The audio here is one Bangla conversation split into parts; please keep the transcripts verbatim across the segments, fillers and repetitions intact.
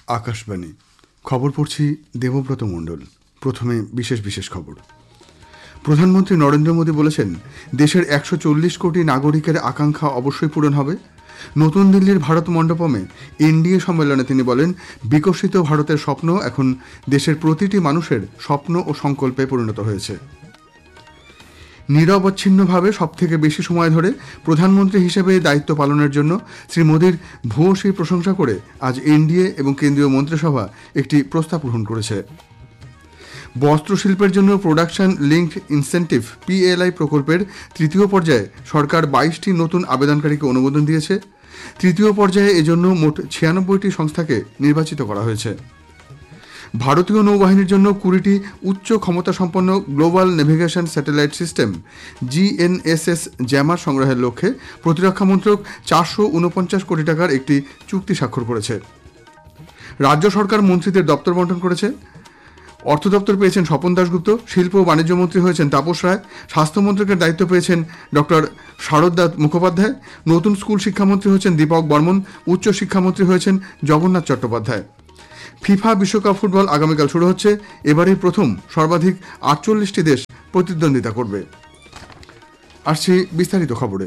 আকাশবাণী খবর পড়ছি দেবব্রত মণ্ডল। প্রথমে বিশেষ বিশেষ খবর। প্রধানমন্ত্রী নরেন্দ্র মোদী বলেছেন, দেশের একশো চল্লিশ কোটি নাগরিকের আকাঙ্ক্ষা অবশ্যই পূরণ হবে। নতুন দিল্লির ভারত মণ্ডপমে এনডিএ সম্মেলনে তিনি বলেন, বিকশিত ভারতের স্বপ্ন এখন দেশের প্রতিটি মানুষের স্বপ্ন ও সংকল্পে পরিণত হয়েছে। নিরবচ্ছিন্নভাবে সবথেকে বেশি সময় ধরে প্রধানমন্ত্রী হিসেবে দায়িত্ব পালনের জন্য শ্রী মোদীর ভূয়সী প্রশংসা করে আজ এনডিএ এবং কেন্দ্রীয় মন্ত্রিসভা একটি প্রস্তাব গ্রহণ করেছে। বস্ত্রশিল্পের জন্য প্রোডাকশন লিঙ্কড ইনসেন্টিভ পিএলআই প্রকল্পের তৃতীয় পর্যায়ে সরকার বাইশটি নতুন আবেদনকারীকে অনুমোদন দিয়েছে। তৃতীয় পর্যায়ে এজন্য মোট ছিয়ানব্বইটি সংস্থাকে নির্বাচিত করা হয়েছে। ভারতীয় নৌবাহিনীর জন্য কুড়িটি উচ্চ ক্ষমতা সম্পন্ন global navigation satellite system GNSS jammer সংগ্রহের লক্ষ্যে প্রতিরক্ষা মন্ত্রক চারশো উনপঞ্চাশ কোটি টাকার একটি চুক্তি স্বাক্ষর করেছে। রাজ্য সরকার মন্ত্রীদের দপ্তর বন্টন করেছে। অর্থ দপ্তর পেয়েছেন স্বপন দাশগুপ্ত, শিল্প ও বাণিজ্য মন্ত্রী হয়েছেন তাপস রায়, স্বাস্থ্যমন্ত্রকের দায়িত্ব পেয়েছেন ডক্টর শারদা মুখোপাধ্যায়, নতুন স্কুল শিক্ষামন্ত্রী হয়েছেন দীপক বর্মন, উচ্চ শিক্ষামন্ত্রী হয়েছেন জগন্নাথ চট্টোপাধ্যায়। ফিফা বিশ্বকাপ ফুটবল আগামীকাল শুরু হচ্ছে। এবারই প্রথম সর্বাধিক আটচল্লিশটি দেশ প্রতিদ্বন্দ্বিতা করবে। আসছি বিস্তারিত খবরে।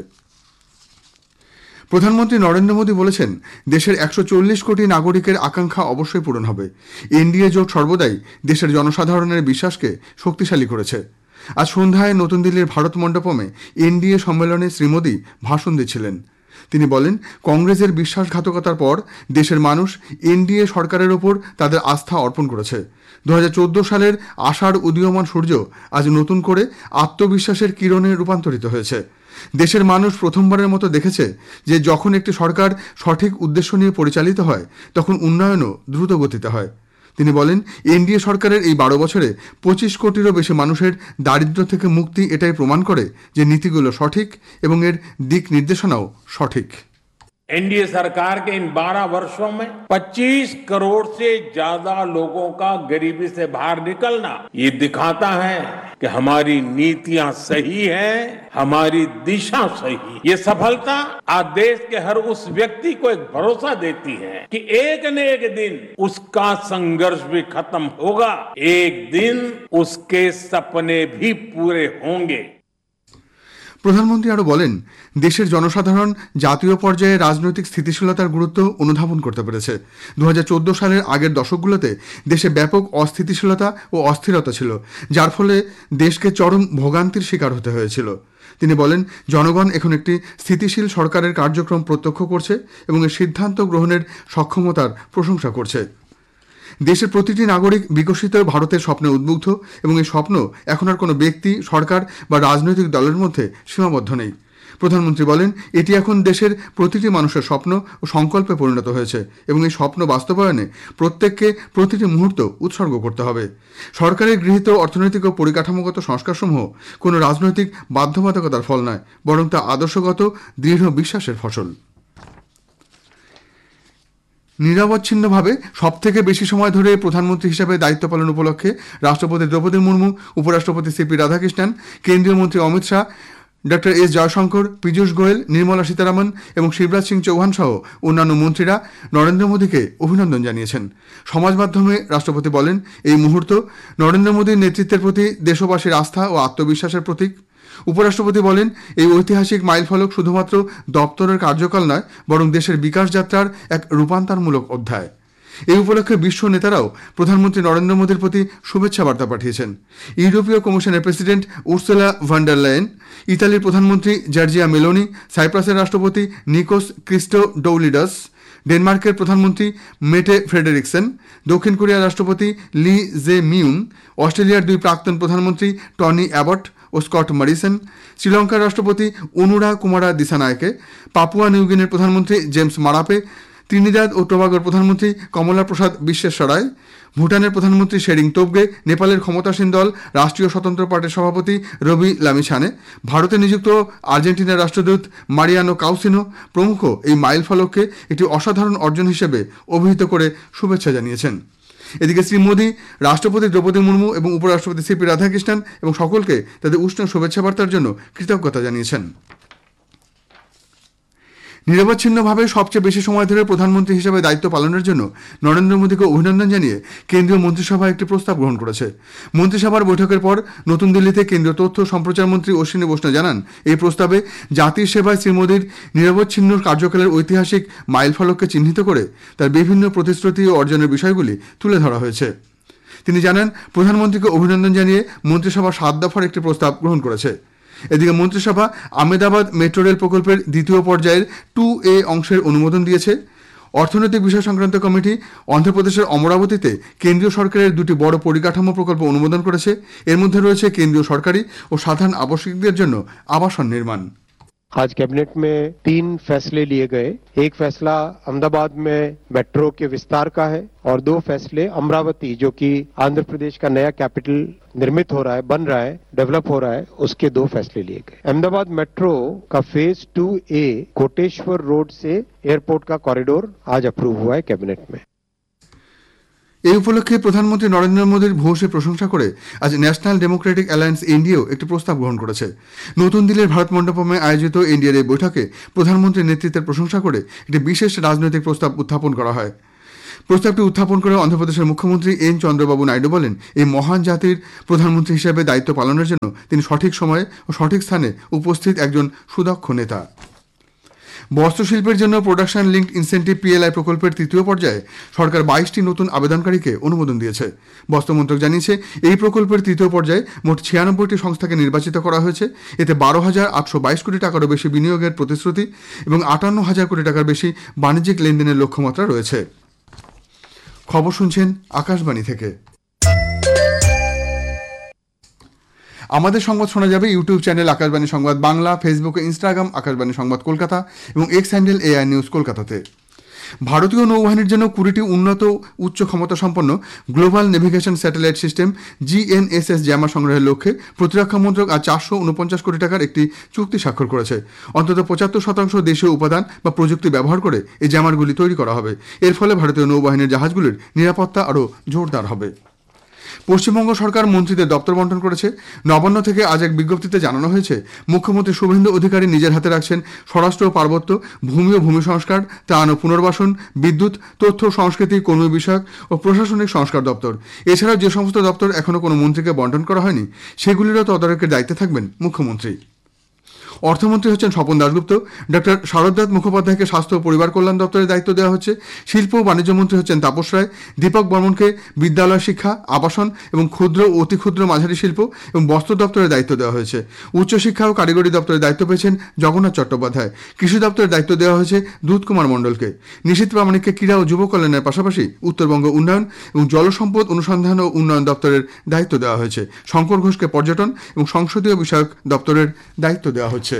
প্রধানমন্ত্রী নরেন্দ্র মোদী বলেছেন, দেশের একশো চল্লিশ কোটি নাগরিকের আকাঙ্ক্ষা অবশ্যই পূরণ হবে। এনডিএ জোট সর্বদাই দেশের জনসাধারণের বিশ্বাসকে শক্তিশালী করেছে। আজ সন্ধ্যায় নতুন দিল্লির ভারত মণ্ডপমে এনডিএ সম্মেলনে শ্রী মোদী ভাষণ দিচ্ছিলেন। তিনি বলেন, কংগ্রেসের বিশ্বাসঘাতকতার পর দেশের মানুষ এনডিএ সরকারের ওপর তাদের আস্থা অর্পণ করেছে। দু হাজার চোদ্দো সালের আষাঢ় উদীয়মান সূর্য আজ নতুন করে আত্মবিশ্বাসের কিরণে রূপান্তরিত হয়েছে। দেশের মানুষ প্রথমবারের মতো দেখেছে যে যখন একটি সরকার সঠিক উদ্দেশ্য নিয়ে পরিচালিত হয় তখন উন্নয়নও দ্রুত গতিতে হয়। তিনি বলেন, এনডিএ সরকারের এই বারো বছরে পঁচিশ কোটিরও বেশি মানুষের দারিদ্র্য থেকে মুক্তি এটাই প্রমাণ করে যে নীতিগুলো সঠিক এবং এর দিক নির্দেশনাও সঠিক। एनडीए सरकार के इन बारह वर्षों में पच्चीस करोड़ से ज्यादा लोगों का गरीबी से बाहर निकलना ये दिखाता है कि हमारी नीतियां सही हैं, हमारी दिशा सही। ये सफलता आज देश के हर उस व्यक्ति को एक भरोसा देती है कि एक न एक दिन उसका संघर्ष भी खत्म होगा, एक दिन उसके सपने भी पूरे होंगे। প্রধানমন্ত্রী আরও বলেন, দেশের জনসাধারণ জাতীয় পর্যায়ে রাজনৈতিক স্থিতিশীলতার গুরুত্ব অনুধাবন করতে পেরেছে। দু হাজার চোদ্দো সালের আগের দশকগুলোতে দেশে ব্যাপক অস্থিতিশীলতা ও অস্থিরতা ছিল, যার ফলে দেশকে চরম ভোগান্তির শিকার হতে হয়েছিল। তিনি বলেন, জনগণ এখন একটি স্থিতিশীল সরকারের কার্যক্রম প্রত্যক্ষ করছে এবং এর সিদ্ধান্ত গ্রহণের সক্ষমতার প্রশংসা করছে। দেশের প্রতিটি নাগরিক বিকশিত ভারতের স্বপ্নে উদ্বুদ্ধ এবং এই স্বপ্ন এখন আর কোনো ব্যক্তি, সরকার বা রাজনৈতিক দলের মধ্যে সীমাবদ্ধ নেই। প্রধানমন্ত্রী বলেন, এটি এখন দেশের প্রতিটি মানুষের স্বপ্ন ও সংকল্পে পরিণত হয়েছে এবং এই স্বপ্ন বাস্তবায়নে প্রত্যেককে প্রতিটি মুহূর্ত উৎসর্গ করতে হবে। সরকারের গৃহীত অর্থনৈতিক ও পরিকাঠামোগত সংস্কারসমূহ কোনো রাজনৈতিক বাধ্যবাধকতার ফল নয়, বরং তা আদর্শগত দৃঢ় বিশ্বাসের ফসল। নিরবচ্ছিন্নভাবে সবথেকে বেশি সময় ধরে প্রধানমন্ত্রী হিসেবে দায়িত্ব পালন উপলক্ষে রাষ্ট্রপতি দ্রৌপদী মুর্মু, উপরাষ্ট্রপতি সিপি রাধাকৃষ্ণন, কেন্দ্রীয় মন্ত্রী অমিত শাহ, ডক্টর এস জয়শঙ্কর, পীযূষ গোয়েল, নির্মলা সীতারামন এবং শিবরাজ সিং চৌহান সহ অন্যান্য মন্ত্রীরা নরেন্দ্র মোদীকে অভিনন্দন জানিয়েছেন। সমাজ মাধ্যমে রাষ্ট্রপতি বলেন, এই মুহূর্ত নরেন্দ্র মোদীর নেতৃত্বের প্রতি দেশবাসীর আস্থা ও আত্মবিশ্বাসের প্রতীক। উপরাষ্ট্রপতি বলেন, এই ঐতিহাসিক মাইলফলক শুধুমাত্র দপ্তরের কার্যকাল নয়, বরং দেশের বিকাশ যাত্রার এক রূপান্তরমূলক অধ্যায়। এই উপলক্ষে বিশ্ব নেতারাও প্রধানমন্ত্রী নরেন্দ্র মোদীর প্রতি শুভেচ্ছা বার্তা পাঠিয়েছেন। ইউরোপীয় কমিশনের president Ursula von der Leyen, ইতালির প্রধানমন্ত্রী জর্জিয়া মেলোনি, সাইপ্রাসের রাষ্ট্রপতি নিকোস ক্রিস্টোডৌলিডাস, ডেনমার্কের প্রধানমন্ত্রী মেটে ফ্রেডেরিকসেন, দক্ষিণ কোরিয়ার রাষ্ট্রপতি লি জে মিউং, অস্ট্রেলিয়ার দুই প্রাক্তন প্রধানমন্ত্রী টনি অ্যাবট ও স্কট মরিসন, শ্রীলঙ্কার রাষ্ট্রপতি অনুরা কুমারা দিসানায়কে, পাপুয়া নিউগিনির প্রধানমন্ত্রী জেমস মারাপে, ত্রিনিদাদ ও টোবাগোর প্রধানমন্ত্রী কমলা প্রসাদ বিশ্বেশ্বরায়, ভুটানের প্রধানমন্ত্রী শেরিং তোবগে, নেপালের ক্ষমতাসীন দল রাষ্ট্রীয় স্বতন্ত্র পার্টির সভাপতি রবি লামিছানে, ভারতে নিযুক্ত আর্জেন্টিনার রাষ্ট্রদূত মারিয়ানো কাউসিনো প্রমুখ এই মাইল ফলককে একটি অসাধারণ অর্জন হিসেবে অভিহিত করে শুভেচ্ছা জানিয়েছেন। এদিকে শ্রী মোদী রাষ্ট্রপতি দ্রৌপদী মুর্মু এবং উপরাষ্ট্রপতি সিপি রাধাকৃষ্ণন এবং সকলকে তাদের উষ্ণ শুভেচ্ছা বার্তার জন্য কৃতজ্ঞতা জানিয়েছেন। নিরবচ্ছিন্নভাবে সবচেয়ে বেশি সময় ধরে প্রধানমন্ত্রী হিসেবে দায়িত্ব পালনের জন্য নরেন্দ্র মোদীকে অভিনন্দন জানিয়ে কেন্দ্রীয় মন্ত্রিসভা একটি প্রস্তাব গ্রহণ করেছে। মন্ত্রিসভার বৈঠকের পর নতুন দিল্লিতে কেন্দ্রীয় তথ্য সম্প্রচার মন্ত্রী অশ্বিনী বৈষ্ণব জানান, এই প্রস্তাবে জাতির সেবায় শ্রী মোদীর নিরবচ্ছিন্ন কার্যকালের ঐতিহাসিক মাইলফলককে চিহ্নিত করে তার বিভিন্ন প্রতিশ্রুতি ও অর্জনের বিষয়গুলি তুলে ধরা হয়েছে। তিনি জানান, প্রধানমন্ত্রীকে অভিনন্দন জানিয়ে মন্ত্রিসভা সাত দফার একটি প্রস্তাব গ্রহণ করেছে। এদিকে মন্ত্রিসভা আহমেদাবাদ মেট্রো রেল প্রকল্পের দ্বিতীয় পর্যায়ের টু এ অংশের অনুমোদন দিয়েছে। অর্থনৈতিক বিষয় সংক্রান্ত কমিটি অন্ধ্রপ্রদেশের অমরাবতীতে কেন্দ্রীয় সরকারের দুটি বড় পরিকাঠামো প্রকল্প অনুমোদন করেছে। এর মধ্যে রয়েছে কেন্দ্রীয় সরকারি ও সাধারণ আবাসিকদের জন্য আবাসন নির্মাণ। आज कैबिनेट में तीन फैसले लिए गए। एक फैसला अहमदाबाद में मेट्रो के विस्तार का है और दो फैसले अमरावती, जो कि आंध्र प्रदेश का नया कैपिटल निर्मित हो रहा है, बन रहा है, डेवलप हो रहा है, उसके दो फैसले लिए गए। अहमदाबाद मेट्रो का फेज टू ए कोटेश्वर रोड से एयरपोर्ट का कॉरिडोर आज अप्रूव हुआ है कैबिनेट में। এই উপলক্ষে প্রধানমন্ত্রী নরেন্দ্র মোদীর ভূয়সী প্রশংসা করে আজ ন্যাশনাল ডেমোক্রেটিক অ্যালায়েন্স এনডিএ একটি প্রস্তাব গ্রহণ করেছে। নতুন দিল্লির ভারত মণ্ডপমে আয়োজিত এনডিএর এই বৈঠকে প্রধানমন্ত্রীর নেতৃত্বের প্রশংসা করে একটি বিশেষ রাজনৈতিক প্রস্তাব উত্থাপন করা হয়। প্রস্তাবটি উত্থাপন করে অন্ধ্রপ্রদেশের মুখ্যমন্ত্রী এন চন্দ্রবাবু নাইডু বলেন, এই মহান জাতির প্রধানমন্ত্রী হিসেবে দায়িত্ব পালনের জন্য তিনি সঠিক সময়ে ও সঠিক স্থানে উপস্থিত একজন সুদক্ষ নেতা। বস্ত্রশিল্পের জন্য প্রোডাকশন লিঙ্কড ইনসেন্টিভ পিএলআই প্রকল্পের তৃতীয় পর্যায়ে সরকার বাইশটি নতুন আবেদনকারীকে অনুমোদন দিয়েছে। বস্ত্রমন্ত্রক জানিয়েছে, এই প্রকল্পের তৃতীয় পর্যায়ে মোট ছিয়ানব্বইটি সংস্থাকে নির্বাচিত করা হয়েছে। এতে বারো হাজার আটশো বাইশ কোটি টাকারও বেশি বিনিয়োগের প্রতিশ্রুতি এবং আটান্ন হাজার কোটি টাকার বেশি বাণিজ্যিক লেনদেনের লক্ষ্যমাত্রা রয়েছে। খবর শুনছেন আকাশবাণী থেকে। আমাদের সংবাদ শোনা যাবে ইউটিউব চ্যানেল আকাশবাণী সংবাদ বাংলা, ফেসবুকে, ইনস্টাগ্রাম আকাশবাণী সংবাদ কলকাতা এবং এক্স হ্যান্ডেল এআই নিউজ কলকাতাতে। ভারতীয় নৌবাহিনীর জন্য কুড়িটি উন্নত উচ্চ ক্ষমতা সম্পন্ন global navigation satellite system GNSS জ্যামা সংগ্রহের লক্ষ্যে প্রতিরক্ষা মন্ত্রক আজ চারশো উনপঞ্চাশ কোটি টাকার একটি চুক্তি স্বাক্ষর করেছে। অন্তত পঁচাত্তর শতাংশ দেশীয় উপাদান বা প্রযুক্তি ব্যবহার করে এই জ্যামারগুলি তৈরি করা হবে। এর ফলে ভারতীয় নৌবাহিনীর জাহাজগুলির নিরাপত্তা আরও জোরদার হবে। পশ্চিমবঙ্গ সরকার মন্ত্রীদের দপ্তর বন্টন করেছে। নবান্ন থেকে আজ এক বিজ্ঞপ্তিতে জানানো হয়েছে, মুখ্যমন্ত্রী শুভেন্দু অধিকারী নিজের হাতে রাখছেন স্বরাষ্ট্র ও পার্বত্য, ভূমি ও ভূমি সংস্কার, ত্রাণ ও পুনর্বাসন, বিদ্যুৎ, তথ্য সংস্কৃতি, কর্মী বিষয়ক ও প্রশাসনিক সংস্কার দপ্তর। এছাড়াও যে সমস্ত দপ্তর এখনও কোনো মন্ত্রীকে বন্টন করা হয়নি সেগুলিরও তদারকির দায়িত্বে থাকবেন মুখ্যমন্ত্রী। অর্থমন্ত্রী হচ্ছেন স্বপন দাশগুপ্ত। ডক্টর শারদাত মুখোপাধ্যায়কে স্বাস্থ্য ও পরিবার কল্যাণ দপ্তরের দায়িত্ব দেওয়া হচ্ছে। শিল্প ও বাণিজ্য মন্ত্রী হচ্ছেন তাপস রায়। দীপক বর্মনকে বিদ্যালয় শিক্ষা, আবাসন এবং ক্ষুদ্র ও অতি ক্ষুদ্র মাঝারি শিল্প এবং বস্ত্র দপ্তরের দায়িত্ব দেওয়া হয়েছে। উচ্চশিক্ষা ও কারিগরি দপ্তরের দায়িত্ব পেয়েছেন জগন্নাথ চট্টোপাধ্যায়। কৃষি দপ্তরের দায়িত্ব দেওয়া হয়েছে দুধ কুমার মণ্ডলকে। নিশীথ প্রামাণিককে ক্রীড়া ও যুব কল্যাণের পাশাপাশি উত্তরবঙ্গ উন্নয়ন এবং জলসম্পদ অনুসন্ধান ও উন্নয়ন দপ্তরের দায়িত্ব দেওয়া হয়েছে। শঙ্কর ঘোষকে পর্যটন এবং সংসদীয় বিষয়ক দপ্তরের দায়িত্ব দেওয়া হচ্ছে।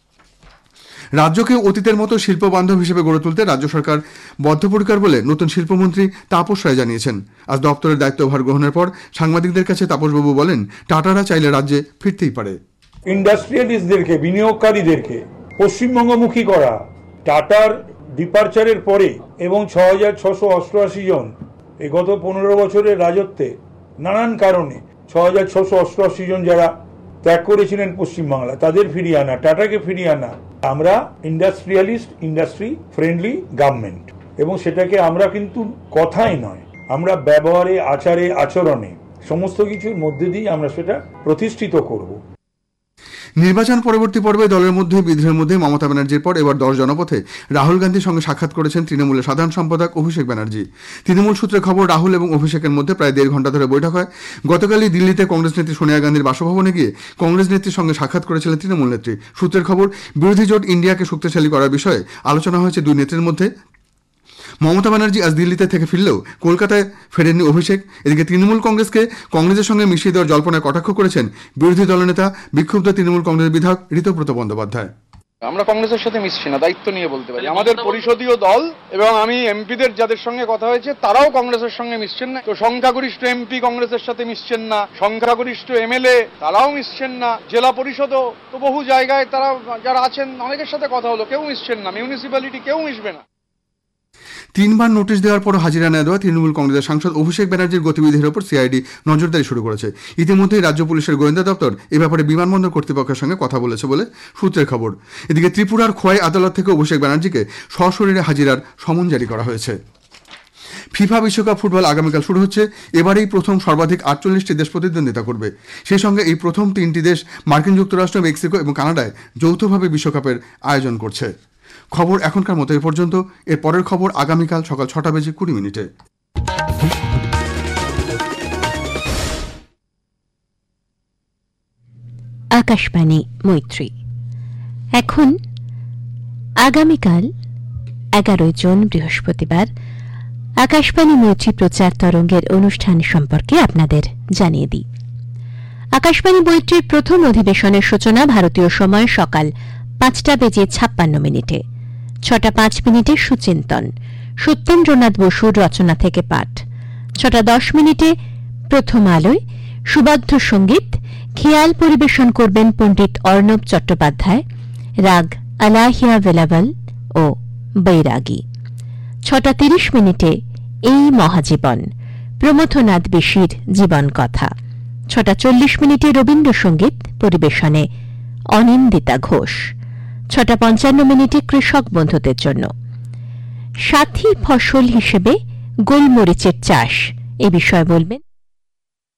রাজ্যকে অতীতের মতো শিল্প বান্ধব হিসেবে গড়ে তুলতে রাজ্য সরকার বদ্ধপরিকর বলে নতুন শিল্পমন্ত্রী তাপস রায় জানিয়েছেন। আজ দপ্তরের দায়িত্বভার গ্রহণের পর সাংবাদিকদের কাছে তাপসবাবু বলেন, টাটারা চাইলে রাজ্যে ফিরতেই পারে। ইন্ডাস্ট্রিয়ালিস্টদেরকে, বিনিয়োগকারীদেরকে পশ্চিমবঙ্গমুখী করা টাটার ডিপারচারের পরে এবং ছ হাজার ছশো অষ্টআশি জন এই গত পনেরো বছরের রাজত্বে নানান কারণে ছ হাজার ছশো অষ্টআশি জন যারা ত্যাগ করেছিলেন পশ্চিমবাংলা, তাদের ফিরিয়ে আনা, টাটাকে ফিরিয়ে আনা। আমরা ইন্ডাস্ট্রিয়ালিস্ট, ইন্ডাস্ট্রি ফ্রেন্ডলি গভর্নমেন্ট, এবং সেটাকে আমরা কিন্তু কথাই নয়, আমরা ব্যবহারে, আচারে, আচরণে সমস্ত কিছুর মধ্যে দিয়ে আমরা সেটা প্রতিষ্ঠিত করব। নির্বাচন পরবর্তী পর্বে দলের মধ্যে বিদ্রোহের মধ্যে মমতা ব্যানার্জির পর এবার দশ জনপথে রাহুল গান্ধীর সঙ্গে সাক্ষাৎ করেছেন তৃণমূলের সাধারণ সম্পাদক অভিষেক ব্যানার্জি। তৃণমূল সূত্রে খবর, রাহুল এবং অভিষেকের মধ্যে প্রায় দেড় ঘন্টা ধরে বৈঠক হয়। গতকালই দিল্লিতে কংগ্রেস নেত্রী সোনিয়া গান্ধীর বাসভবনে গিয়ে কংগ্রেস নেত্রীর সঙ্গে সাক্ষাৎ করেছিলেন তৃণমূল নেত্রী। সূত্রের খবর, বিরোধী জোট ইন্ডিয়াকে শক্তিশালী করার বিষয়ে আলোচনা হয়েছে দুই নেত্রীর মধ্যে। মমতা ব্যানার্জি আজ দিল্লিতে থেকে ফিরলেও কলকাতায় ফেরেননি অভিষেক। এদিকে তৃণমূল কংগ্রেসকে কংগ্রেসের সঙ্গে মিশিয়ে দেওয়ার জল্পনায় কটাক্ষ করেছেন বিরোধী দলনেতা বিক্ষুব্ধ তৃণমূল কংগ্রেস বিধায়ক ঋতব্রত বন্দ্যোপাধ্যায়। আমরা কংগ্রেসের সাথে মিশছি না, দায়িত্ব নিয়ে বলতে পারি। আমাদের পরিষদীয় দল এবং আমি এমপিদের যাদের সঙ্গে কথা হয়েছে তারাও কংগ্রেসের সঙ্গে মিশছেন না। তো সংখ্যাগরিষ্ঠ এমপি কংগ্রেসের সাথে মিশছেন না, সংখ্যাগরিষ্ঠ এমএলএ তারাও মিশছেন না, জেলা পরিষদও তো বহু জায়গায় তারা যারা আছেন অনেকের সাথে কথা হলো, কেউ মিশছেন না, মিউনিসিপ্যালিটি কেউ মিশবে না। তিনবার নোটিশ দেওয়ার পর হাজিরা না দেওয়া তৃণমূল কংগ্রেসের সাংসদ অভিষেক ব্যানার্জির গতিবিধির ওপর সিআইডি নজরদারি শুরু করেছে। ইতিমধ্যেই রাজ্য পুলিশের গোয়েন্দা দপ্তর এ ব্যাপারে বিমানবন্দর কর্তৃপক্ষের সঙ্গে কথা বলেছে বলে সূত্রের খবর। এদিকে ত্রিপুরার খোয়াই আদালত থেকে অভিষেক ব্যানার্জিকে সশরীরে হাজিরার সমন জারি করা হয়েছে। ফিফা বিশ্বকাপ ফুটবল আগামীকাল শুরু হচ্ছে। এবারেই প্রথম সর্বাধিক আটচল্লিশটি দেশ প্রতিদ্বন্দ্বিতা করবে। সেই সঙ্গে এই প্রথম তিনটি দেশ মার্কিন যুক্তরাষ্ট্র, মেক্সিকো এবং কানাডায় যৌথভাবে বিশ্বকাপের আয়োজন করছে। খবর এখনকার মতো এ পর্যন্ত। এর পরের খবর আগামীকাল সকাল ছটা বেজে কুড়ি মিনিটে। আকাশবাণী মৈত্রী। এখন আগামীকাল এগারোই জুন বৃহস্পতিবার আকাশবাণী মৈত্রী প্রচার তরঙ্গের অনুষ্ঠান সম্পর্কে আপনাদের জানিয়ে দিই। আকাশবাণী মৈত্রীর প্রথম অধিবেশনের সূচনা ভারতীয় সময় সকাল পাঁচটা বেজে ছাপ্পান্ন মিনিটে। ছটা পাঁচ মিনিটে সুচিন্তন, সত্যেন্দ্রনাথ বসুর রচনা থেকে পাঠ। ছটা দশ মিনিটে প্রথম আলোয় সুবদ্ধ সঙ্গীত, খেয়াল পরিবেশন করবেন পণ্ডিত অর্ণব চট্টোপাধ্যায়, রাগ আলাহিয়া ভেলাবল ও বৈরাগী। ছটা তিরিশ মিনিটে এই মহাজীবন, প্রমথনাথ বিশির জীবন কথা। ছটা চল্লিশ মিনিটে রবীন্দ্রসঙ্গীত পরিবেশনে অনিন্দিতা ঘোষ। ছটা পঞ্চান্ন মিনিটে কৃষক বন্ধুদের জন্য সাথী ফসল হিসেবে গোলমরিচের চাষ এ বিষয়ে বলবেন